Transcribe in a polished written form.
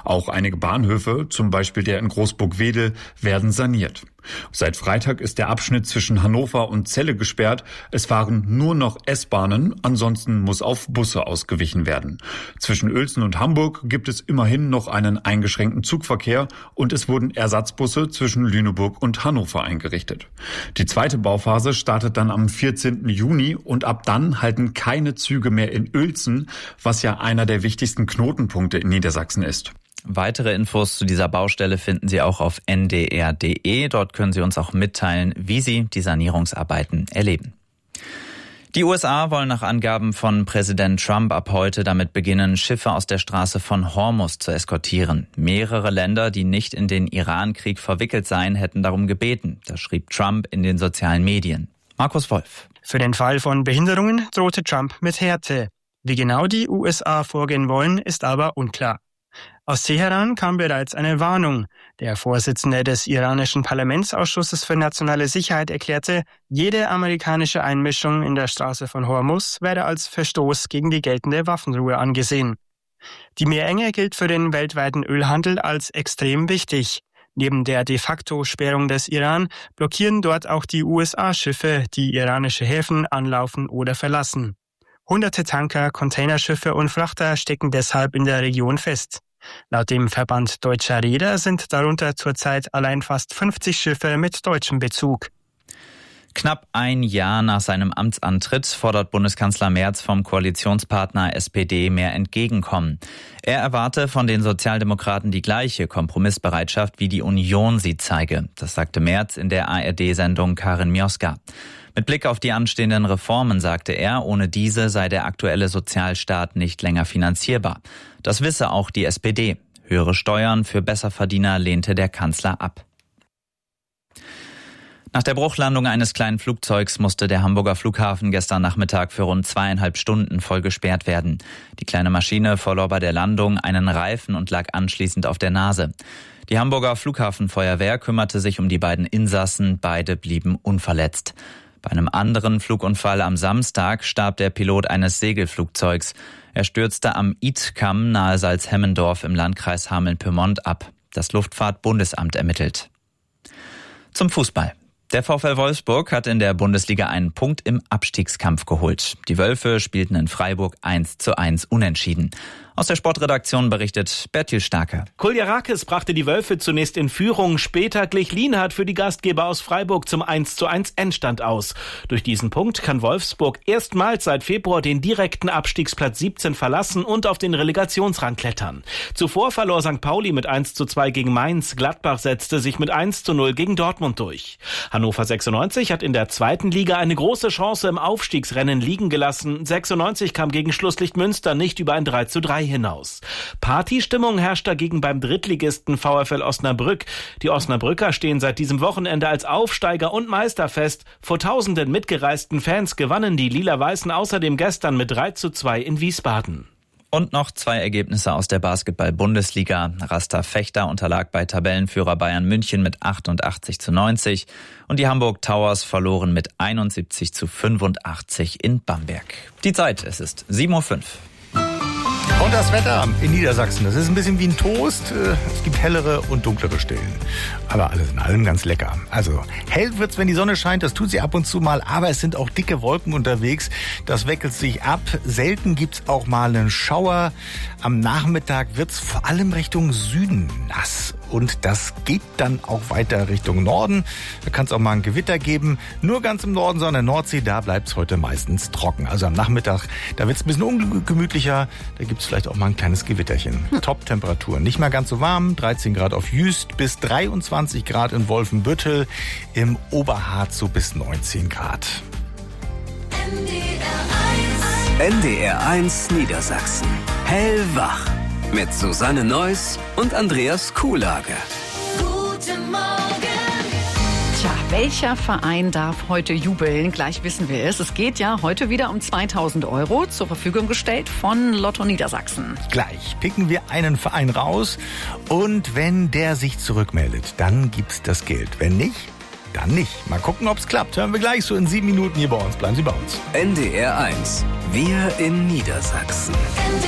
Auch einige Bahnhöfe, zum Beispiel der in Großburg-Wedel, werden saniert. Seit Freitag ist der Abschnitt zwischen Hannover und Celle gesperrt. Es fahren nur noch S-Bahnen, ansonsten muss auf Busse ausgewichen werden. Zwischen Uelzen und Hamburg gibt es immerhin noch einen eingeschränkten Zugverkehr und es wurden Ersatzbusse zwischen Lüneburg und Hannover eingerichtet. Die zweite Bauphase startet dann am 14. Juni und ab dann halten keine Züge mehr in Uelzen, was ja einer der wichtigsten Knotenpunkte in Niedersachsen ist. Weitere Infos zu dieser Baustelle finden Sie auch auf ndr.de. Dort können Sie uns auch mitteilen, wie Sie die Sanierungsarbeiten erleben. Die USA wollen nach Angaben von Präsident Trump ab heute damit beginnen, Schiffe aus der Straße von Hormuz zu eskortieren. Mehrere Länder, die nicht in den Iran-Krieg verwickelt seien, hätten darum gebeten. Das schrieb Trump in den sozialen Medien. Markus Wolf. Für den Fall von Behinderungen drohte Trump mit Härte. Wie genau die USA vorgehen wollen, ist aber unklar. Aus Teheran kam bereits eine Warnung. Der Vorsitzende des iranischen Parlamentsausschusses für nationale Sicherheit erklärte, jede amerikanische Einmischung in der Straße von Hormuz werde als Verstoß gegen die geltende Waffenruhe angesehen. Die Meerenge gilt für den weltweiten Ölhandel als extrem wichtig. Neben der de facto Sperrung des Iran blockieren dort auch die USA-Schiffe, die iranische Häfen anlaufen oder verlassen. Hunderte Tanker, Containerschiffe und Frachter stecken deshalb in der Region fest. Laut dem Verband Deutscher Reeder sind darunter zurzeit allein fast 50 Schiffe mit deutschem Bezug. Knapp ein Jahr nach seinem Amtsantritt fordert Bundeskanzler Merz vom Koalitionspartner SPD mehr Entgegenkommen. Er erwarte von den Sozialdemokraten die gleiche Kompromissbereitschaft, wie die Union sie zeige. Das sagte Merz in der ARD-Sendung Karin Mioska. Mit Blick auf die anstehenden Reformen sagte er, ohne diese sei der aktuelle Sozialstaat nicht länger finanzierbar. Das wisse auch die SPD. Höhere Steuern für Besserverdiener lehnte der Kanzler ab. Nach der Bruchlandung eines kleinen Flugzeugs musste der Hamburger Flughafen gestern Nachmittag für rund 2,5 Stunden voll gesperrt werden. Die kleine Maschine verlor bei der Landung einen Reifen und lag anschließend auf der Nase. Die Hamburger Flughafenfeuerwehr kümmerte sich um die beiden Insassen, beide blieben unverletzt. Bei einem anderen Flugunfall am Samstag starb der Pilot eines Segelflugzeugs. Er stürzte am Idkamm nahe Salzhemmendorf im Landkreis Hameln-Pyrmont ab. Das Luftfahrtbundesamt ermittelt. Zum Fußball. Der VfL Wolfsburg hat in der Bundesliga einen Punkt im Abstiegskampf geholt. Die Wölfe spielten in Freiburg 1:1 unentschieden. Aus der Sportredaktion berichtet Bertil Starke. Kuljarakis brachte die Wölfe zunächst in Führung. Später glich Lienhardt für die Gastgeber aus Freiburg zum 1:1 Endstand aus. Durch diesen Punkt kann Wolfsburg erstmals seit Februar den direkten Abstiegsplatz 17 verlassen und auf den Relegationsrang klettern. Zuvor verlor St. Pauli mit 1:2 gegen Mainz. Gladbach setzte sich mit 1:0 gegen Dortmund durch. Hannover 96 hat in der zweiten Liga eine große Chance im Aufstiegsrennen liegen gelassen. 96 kam gegen Schlusslicht Münster nicht über ein 3:3 hinaus. Partystimmung herrscht dagegen beim Drittligisten VfL Osnabrück. Die Osnabrücker stehen seit diesem Wochenende als Aufsteiger und Meister fest. Vor tausenden mitgereisten Fans gewannen die Lila-Weißen außerdem gestern mit 3:2 in Wiesbaden. Und noch 2 Ergebnisse aus der Basketball-Bundesliga. Rasta Fechter unterlag bei Tabellenführer Bayern München mit 88:90 und die Hamburg Towers verloren mit 71:85 in Bamberg. Die Zeit, es ist 7:05 Uhr. Und das Wetter in Niedersachsen, das ist ein bisschen wie ein Toast. Es gibt hellere und dunklere Stellen. Aber alles in allem ganz lecker. Also hell wird's, wenn die Sonne scheint, das tut sie ab und zu mal. Aber es sind auch dicke Wolken unterwegs. Das wechselt sich ab. Selten gibt's auch mal einen Schauer. Am Nachmittag wird's vor allem Richtung Süden nass. Und das geht dann auch weiter Richtung Norden. Da kann es auch mal ein Gewitter geben. Nur ganz im Norden, sondern an der Nordsee, da bleibt es heute meistens trocken. Also am Nachmittag, da wird es ein bisschen ungemütlicher. Da gibt es vielleicht auch mal ein kleines Gewitterchen. Top-Temperaturen. Nicht mal ganz so warm. 13 Grad auf Jüst bis 23 Grad in Wolfenbüttel. Im Oberharz so bis 19 Grad. NDR 1 Niedersachsen. Hellwach. Mit Susanne Neuss und Andreas Kuhlage. Guten Morgen. Tja, welcher Verein darf heute jubeln? Gleich wissen wir es. Es geht ja heute wieder um 2000 € zur Verfügung gestellt von Lotto Niedersachsen. Gleich picken wir einen Verein raus und wenn der sich zurückmeldet, dann gibt's das Geld. Wenn nicht, dann nicht. Mal gucken, ob's klappt. Hören wir gleich so in 7 Minuten hier bei uns. Bleiben Sie bei uns. NDR 1. Wir in Niedersachsen.